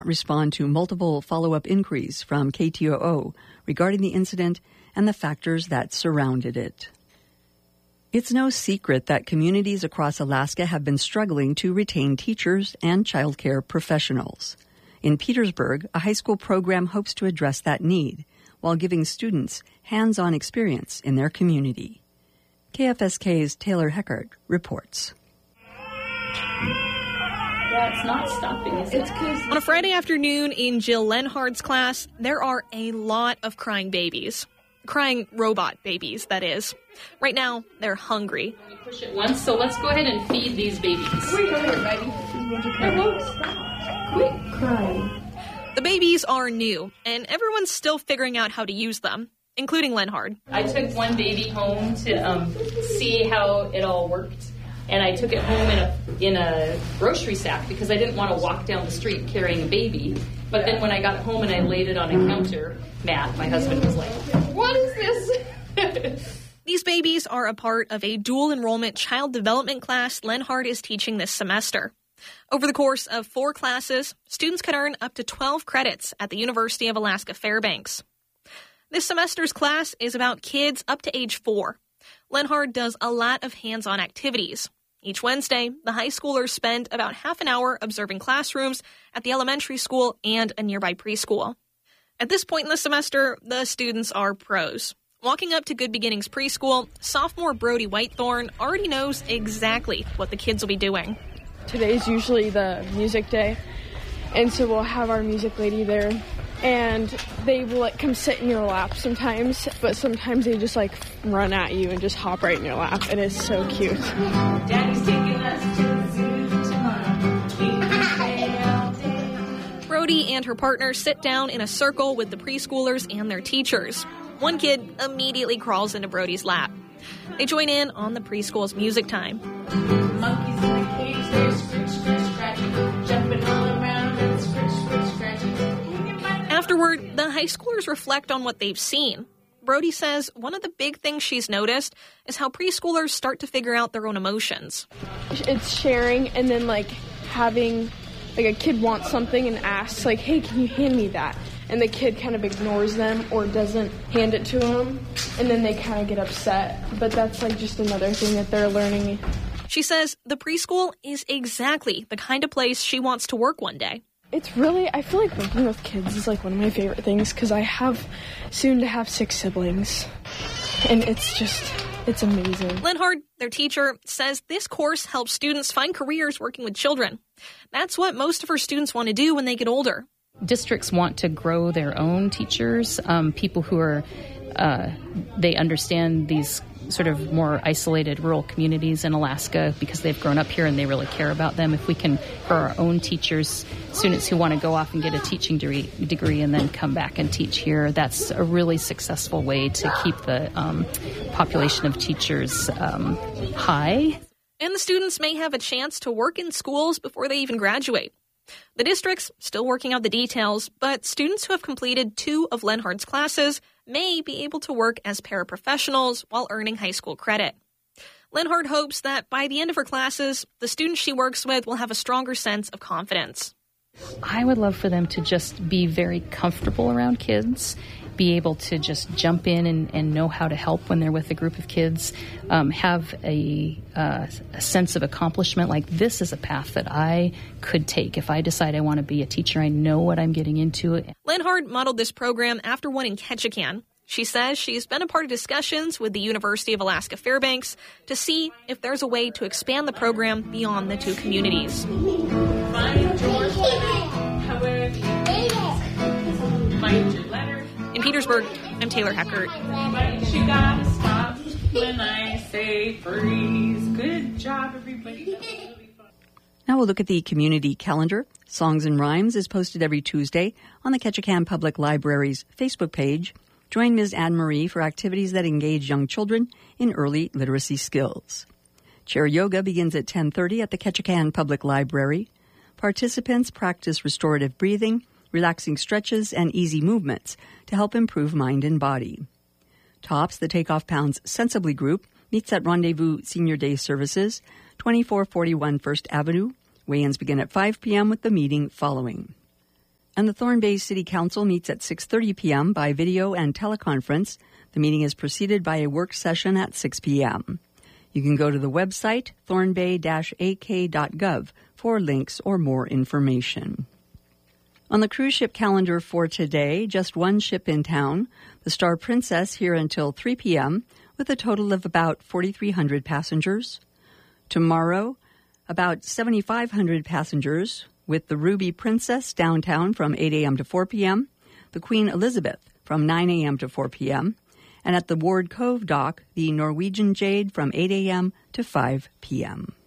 respond to multiple follow-up inquiries from KTOO regarding the incident and the factors that surrounded it. It's no secret that communities across Alaska have been struggling to retain teachers and childcare professionals. In Petersburg, a high school program hopes to address that need while giving students hands-on experience in their community. KFSK's Taylor Heckert reports. Yeah, it's not stopping, is it? On a Friday afternoon in Jill Lenhard's class, there are a lot of crying babies. Crying robot babies, that is. Right now, they're hungry. You push it once, so let's go ahead and feed these babies. Wait, come here, baby. I won't stop. Quit crying. The babies are new, and everyone's still figuring out how to use them, including Lenhard. I took one baby home to see how it all worked. And I took it home in a grocery sack because I didn't want to walk down the street carrying a baby. But then when I got home and I laid it on a counter, Matt, my husband, was like, "What is this?" These babies are a part of a dual enrollment child development class Lenhard is teaching this semester. Over the course of 4 classes, students can earn up to 12 credits at the University of Alaska Fairbanks. This semester's class is about kids up to age 4. Lenhard does a lot of hands-on activities. Each Wednesday, the high schoolers spend about half an hour observing classrooms at the elementary school and a nearby preschool. At this point in the semester, the students are pros. Walking up to Good Beginnings Preschool, sophomore Brody Whitethorn already knows exactly what the kids will be doing. Today's usually the music day, and so we'll have our music lady there. And they will come sit in your lap sometimes, but sometimes they just run at you and just hop right in your lap. It is so cute. Daddy's taking us to the zoo tomorrow. Brody and her partner sit down in a circle with the preschoolers and their teachers. One kid immediately crawls into Brody's lap. They join in on the preschool's music time. Monkeys in the cage, they're scratch, scratch, scratching, jumping all around and scratch, scratch, scratching. Afterward, the high schoolers reflect on what they've seen. Brody says one of the big things she's noticed is how preschoolers start to figure out their own emotions. It's sharing and then having a kid wants something and asks hey, can you hand me that? And the kid kind of ignores them or doesn't hand it to them, and then they kind of get upset. But that's just another thing that they're learning. She says the preschool is exactly the kind of place she wants to work one day. It's really, I feel like working with kids is one of my favorite things because I have soon to have 6 siblings. And it's amazing. Lenhard, their teacher, says this course helps students find careers working with children. That's what most of her students want to do when they get older. Districts want to grow their own teachers, people who are, they understand these sort of more isolated rural communities in Alaska because they've grown up here and they really care about them. If we can, for our own teachers, students who want to go off and get a teaching degree and then come back and teach here, that's a really successful way to keep the population of teachers high. And the students may have a chance to work in schools before they even graduate. The district's still working out the details, but students who have completed 2 of Lenhard's classes may be able to work as paraprofessionals while earning high school credit. Lenhard hopes that by the end of her classes, the students she works with will have a stronger sense of confidence. I would love for them to just be very comfortable around kids, be able to just jump in and know how to help when they're with a group of kids, have a sense of accomplishment, this is a path that I could take. If I decide I want to be a teacher, I know what I'm getting into. Lenhard modeled this program after one in Ketchikan. She says she's been a part of discussions with the University of Alaska Fairbanks to see if there's a way to expand the program beyond the 2 communities. Find your letter. In Petersburg, I'm Taylor Heckert. You gotta stop when I say freeze. Good job, everybody. Now we'll look at the community calendar. Songs and Rhymes is posted every Tuesday on the Ketchikan Public Library's Facebook page. Join Ms. Anne-Marie for activities that engage young children in early literacy skills. Chair yoga begins at 10:30 at the Ketchikan Public Library. Participants practice restorative breathing, relaxing stretches, and easy movements to help improve mind and body. TOPS, the Takeoff Pounds Sensibly group, meets at Rendezvous Senior Day Services, 2441 First Avenue. Weigh-ins begin at 5 p.m. with the meeting following. And the Thorn Bay City Council meets at 6:30 p.m. by video and teleconference. The meeting is preceded by a work session at 6 p.m. You can go to the website thornbay-ak.gov for links or more information. On the cruise ship calendar for today, just one ship in town, the Star Princess, here until 3 p.m., with a total of about 4,300 passengers. Tomorrow, about 7,500 passengers, with the Ruby Princess downtown from 8 a.m. to 4 p.m., the Queen Elizabeth from 9 a.m. to 4 p.m., and at the Ward Cove dock, the Norwegian Jade from 8 a.m. to 5 p.m.